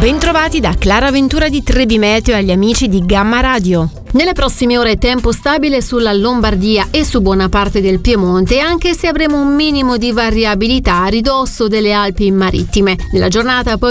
Bentrovati da Clara Ventura di Trebi Meteo e agli amici di Gamma Radio. Nelle prossime ore tempo stabile sulla Lombardia e su buona parte del Piemonte, anche se avremo un minimo di variabilità a ridosso delle Alpi marittime. Nella giornata poi